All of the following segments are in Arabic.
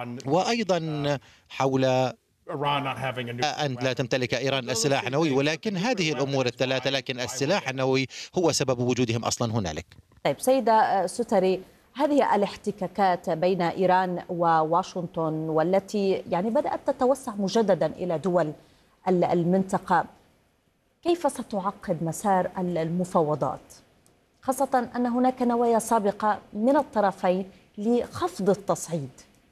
وأيضا حول أن لا تمتلك إيران السلاح النووي، ولكن هذه الأمور الثلاثة، لكن السلاح النووي هو سبب وجودهم أصلا هنالك. طيب سيدة ستري، هذه الاحتكاكات بين إيران وواشنطن والتي يعني بدأت تتوسع مجددا إلى دول المنطقة، كيف ستعقد مسار المفاوضات، خاصة أن هناك نوايا سابقة من الطرفين لخفض التصعيد؟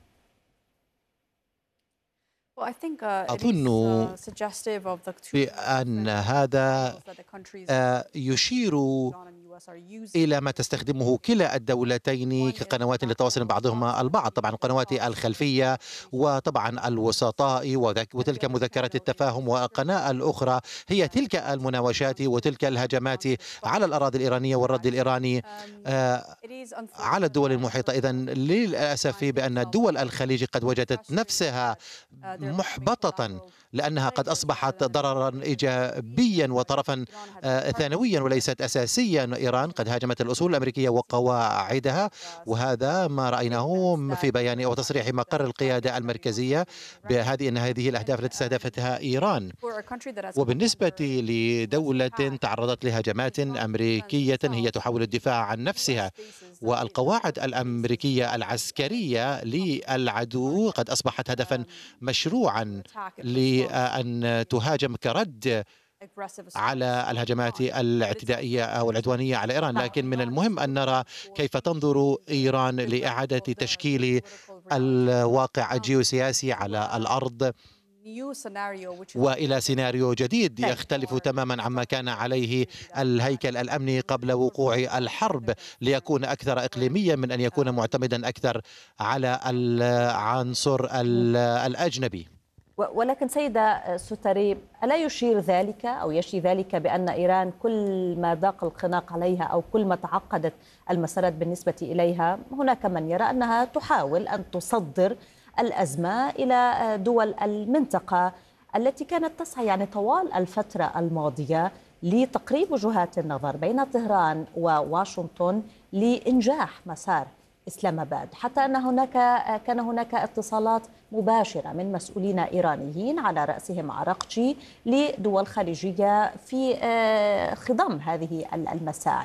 أظن بأن هذا يشير إلى ما تستخدمه كلا الدولتين كقنوات للتواصل بعضهما البعض، طبعا القنوات الخلفية وطبعا الوسطاء وتلك مذكرات التفاهم، والقناة الأخرى هي تلك المناوشات وتلك الهجمات على الأراضي الإيرانية والرد الإيراني على الدول المحيطة. إذن للأسف بأن دول الخليج قد وجدت نفسها محبطة لأنها قد أصبحت ضررا إيجابيا وطرفا ثانويا وليست أساسيا. إيران قد هاجمت الأصول الأمريكية وقواعدها، وهذا ما رأيناه في بيان أو تصريح مقر القيادة المركزية بهذه أن هذه الأهداف التي استهدفتها إيران. وبالنسبة لدولة تعرضت لهجمات أمريكية هي تحاول الدفاع عن نفسها، والقواعد الأمريكية العسكرية للعدو قد أصبحت هدفا مشروعا لأن تهاجم كرد على الهجمات الاعتدائية أو العدوانية على إيران. لكن من المهم أن نرى كيف تنظر إيران لإعادة تشكيل الواقع الجيوسياسي على الأرض وإلى سيناريو جديد يختلف تماما عما كان عليه الهيكل الأمني قبل وقوع الحرب، ليكون أكثر إقليميا من أن يكون معتمدا أكثر على العنصر الأجنبي. ولكن سيدة ستري، ألا يشير ذلك أو يشي ذلك بأن إيران كل ما ضاق الخناق عليها أو كل ما تعقدت المسارات بالنسبة إليها، هناك من يرى أنها تحاول أن تصدر الأزمة إلى دول المنطقة التي كانت تسعى يعني طوال الفترة الماضية لتقريب وجهات النظر بين طهران وواشنطن لإنجاح مسار إسلام آباد، حتى أن كان هناك اتصالات مباشرة من مسؤولين إيرانيين على رأسهم عراقجي لدول خليجية في خضم هذه المساعي.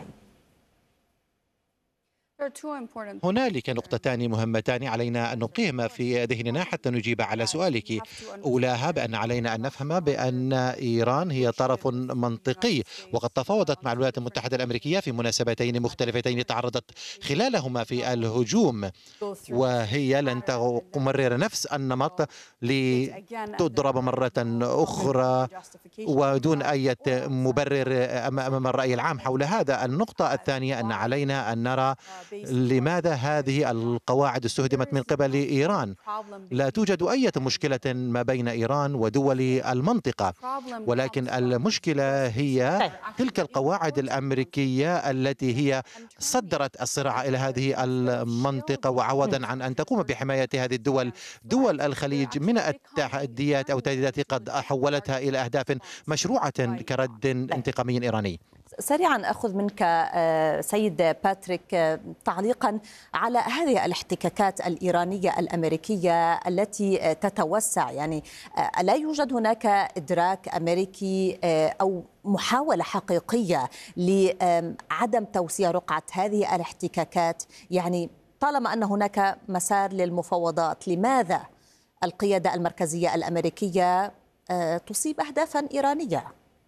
هنالك نقطتان مهمتان علينا أن نقيم في ذهننا حتى نجيب على سؤالك. أولاها بأن علينا أن نفهم بأن إيران هي طرف منطقي، وقد تفاوضت مع الولايات المتحدة الأمريكية في مناسبتين مختلفتين تعرضت خلالهما في الهجوم، وهي لن تمرر نفس النمط لتضرب مرة أخرى ودون أي مبرر أمام الرأي العام حول هذا. النقطة الثانية أن علينا أن نرى لماذا هذه القواعد استهدمت من قبل إيران. لا توجد أي مشكلة ما بين إيران ودول المنطقة، ولكن المشكلة هي تلك القواعد الأمريكية التي هي صدرت الصراع إلى هذه المنطقة، وعوضا عن أن تقوم بحماية هذه الدول، دول الخليج من التحديات أو التهديدات قد حولتها إلى أهداف مشروعة كرد انتقامي إيراني. سريعا أخذ منك سيد باتريك تعليقا على هذه الاحتكاكات الإيرانية الأمريكية التي تتوسع، يعني ألا يوجد هناك إدراك أمريكي أو محاولة حقيقية لعدم توسيع رقعة هذه الاحتكاكات؟ يعني طالما أن هناك مسار للمفاوضات، لماذا القيادة المركزية الأمريكية تصيب أهدافا إيرانية؟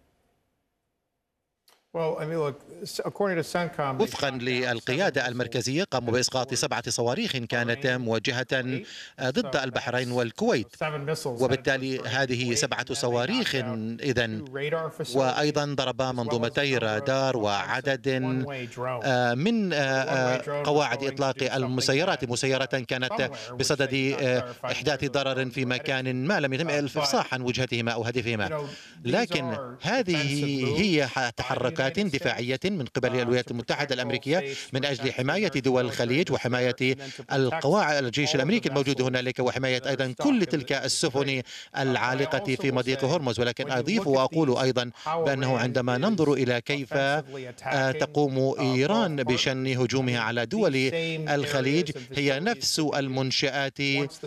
وفقا للقيادة المركزية قاموا بإسقاط 7 صواريخ كانت موجهة ضد البحرين والكويت، وبالتالي هذه 7 صواريخ إذن، وأيضا ضرب منظومتي رادار وعدد من قواعد إطلاق المسيرات، مسيرة كانت بصدد إحداث ضرر في مكان ما لم يتم الإفصاح عن وجهتهما أو هدفهما. لكن هذه هي تحركات دفاعية من قبل الولايات المتحدة الأمريكية من أجل حماية دول الخليج وحماية القواعد الجيش الأمريكي الموجود هنالك، وحماية أيضا كل تلك السفن العالقة في مضيق هرمز. ولكن أضيف وأقول أيضا بأنه عندما ننظر إلى كيف تقوم إيران بشن هجومها على دول الخليج، هي نفس المنشآت